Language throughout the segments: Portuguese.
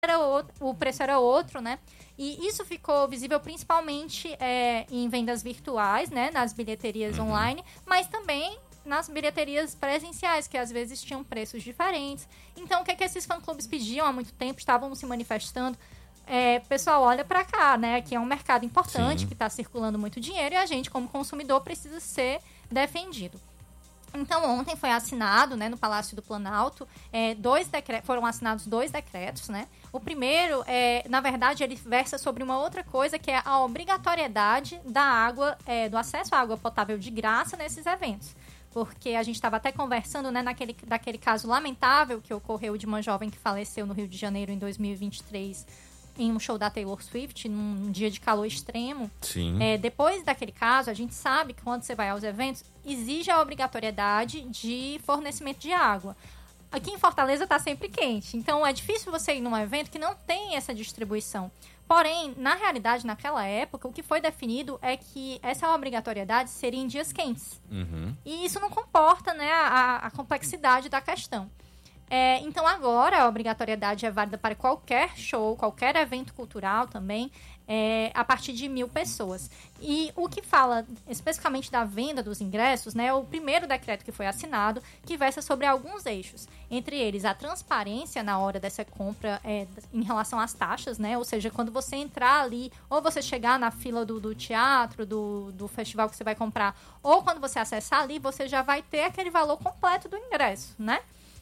o preço era outro, né? E isso ficou visível principalmente em vendas virtuais, né? Nas bilheterias online, mas também nas bilheterias presenciais, que às vezes tinham preços diferentes. Então, o que esses fã-clubes pediam há muito tempo, estavam se manifestando? Pessoal, olha pra cá, né? Aqui é um mercado importante, que está circulando muito dinheiro, e a gente, como consumidor, precisa ser defendido. Então, ontem foi assinado, né, no Palácio do Planalto, foram assinados 2 decretos, né? O primeiro, na verdade, ele versa sobre uma outra coisa, que é a obrigatoriedade da água, do acesso à água potável de graça nesses eventos. Porque a gente estava até conversando, né, daquele caso lamentável que ocorreu de uma jovem que faleceu no Rio de Janeiro em 2023, em um show da Taylor Swift, num dia de calor extremo. Sim. Depois daquele caso, a gente sabe que quando você vai aos eventos, exige a obrigatoriedade de fornecimento de água. Aqui em Fortaleza está sempre quente, então é difícil você ir num evento que não tem essa distribuição. Porém, na realidade, naquela época, o que foi definido é que essa obrigatoriedade seria em dias quentes. E isso não comporta, né, a complexidade da questão. Então, agora, a obrigatoriedade é válida para qualquer show, qualquer evento cultural também, a partir de 1.000 pessoas. E o que fala especificamente da venda dos ingressos, né, é o primeiro decreto que foi assinado, que versa sobre alguns eixos. Entre eles, a transparência na hora dessa compra em relação às taxas, né? Ou seja, quando você entrar ali, ou você chegar na fila do teatro, do festival que você vai comprar, ou quando você acessar ali, você já vai ter aquele valor completo do ingresso, né?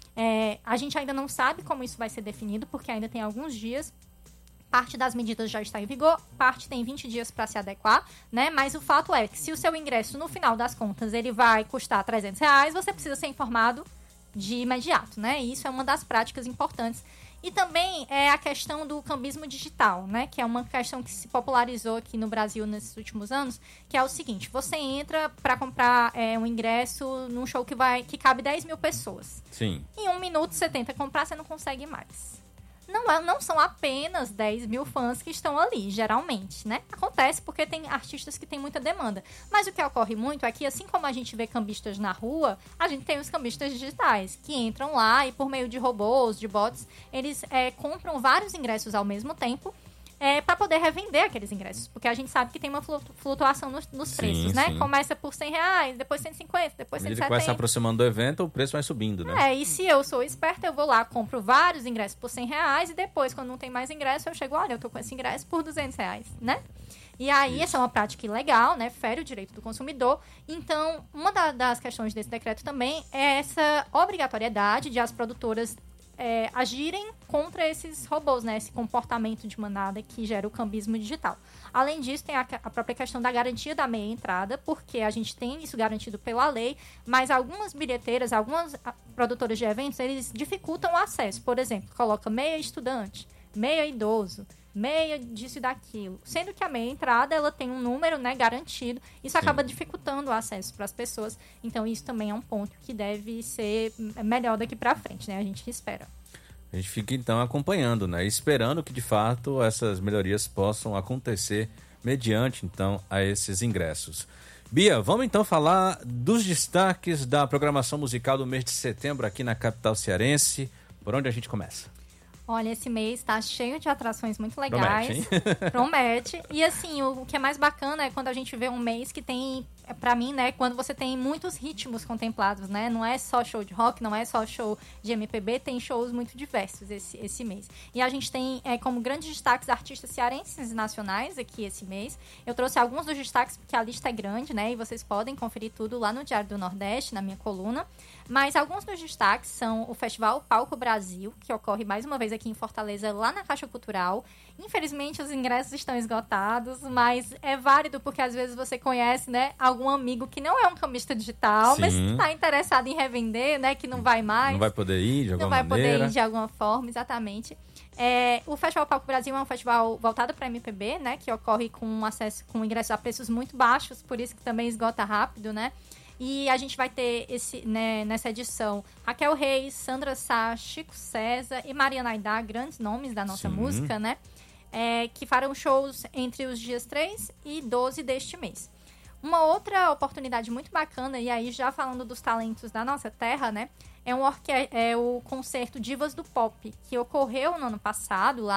A gente ainda não sabe como isso vai ser definido, porque ainda tem alguns dias. Parte das medidas já está em vigor, parte tem 20 dias para se adequar, né? Mas o fato é que se o seu ingresso, no final das contas, ele vai custar R$300, você precisa ser informado de imediato, né? E isso é uma das práticas importantes. E também a questão do cambismo digital, né? Que é uma questão que se popularizou aqui no Brasil nesses últimos anos, que é o seguinte: você entra para comprar um ingresso num show que cabe 10.000 pessoas. Sim. Em 1 minuto você tenta comprar, você não consegue mais. Não são apenas 10.000 fãs que estão ali, geralmente, né? Acontece porque tem artistas que têm muita demanda. Mas o que ocorre muito é que, assim como a gente vê cambistas na rua, a gente tem os cambistas digitais, que entram lá e, por meio de robôs, de bots, eles compram vários ingressos ao mesmo tempo, para poder revender aqueles ingressos. Porque a gente sabe que tem uma flutuação nos preços, né? Começa por R$100, depois 150, depois 170. Ele vai se aproximando do evento, o preço vai subindo, né? E se eu sou esperta, eu vou lá, compro vários ingressos por R$100 e depois, quando não tem mais ingresso, eu chego, olha, eu tô com esse ingresso por R$200, né? E aí, essa é uma prática ilegal, né? Fere o direito do consumidor. Então, uma das questões desse decreto também é essa obrigatoriedade de as produtoras agirem contra esses robôs, né? Esse comportamento de manada que gera o cambismo digital. Além disso, tem a própria questão da garantia da meia entrada, porque a gente tem isso garantido pela lei, mas algumas bilheteiras, algumas produtoras de eventos, eles dificultam o acesso. Por exemplo, coloca meia estudante, meia idoso, meia disso e daquilo. Sendo que a meia entrada, ela tem um número, né, garantido. Isso acaba dificultando o acesso para as pessoas. Então, isso também é um ponto que deve ser melhor daqui para frente, né? A gente espera. A gente fica, então, acompanhando, né? Esperando que, de fato, essas melhorias possam acontecer mediante, então, a esses ingressos. Bia, vamos, então, falar dos destaques da programação musical do mês de setembro aqui na capital cearense. Por onde a gente começa? Olha, esse mês tá cheio de atrações muito legais. Promete. E assim, o que é mais bacana é quando a gente vê um mês que tem, pra mim, né, quando você tem muitos ritmos contemplados, né? Não é só show de rock, não é só show de MPB, tem shows muito diversos esse mês. E a gente tem como grandes destaques artistas cearenses e nacionais aqui esse mês. Eu trouxe alguns dos destaques porque a lista é grande, né? E vocês podem conferir tudo lá no Diário do Nordeste, na minha coluna. Mas alguns dos destaques são o Festival Palco Brasil, que ocorre mais uma vez aqui em Fortaleza, lá na Caixa Cultural. Infelizmente, os ingressos estão esgotados, mas é válido porque às vezes você conhece, né, algum amigo que não é um cambista digital, mas está interessado em revender, né, que não vai mais. Não vai poder ir de alguma maneira. Não vai poder ir de alguma forma, exatamente. O Festival Palco Brasil é um festival voltado para MPB, né, que ocorre com acesso, com ingressos a preços muito baixos, por isso que também esgota rápido, né? E a gente vai ter nessa edição Raquel Reis, Sandra Sá, Chico César e Maria Naidá, grandes nomes da nossa música, né? Que farão shows entre os dias 3 e 12 deste mês. Uma outra oportunidade muito bacana, e aí já falando dos talentos da nossa terra, né? É o concerto Divas do Pop, que ocorreu no ano passado, lá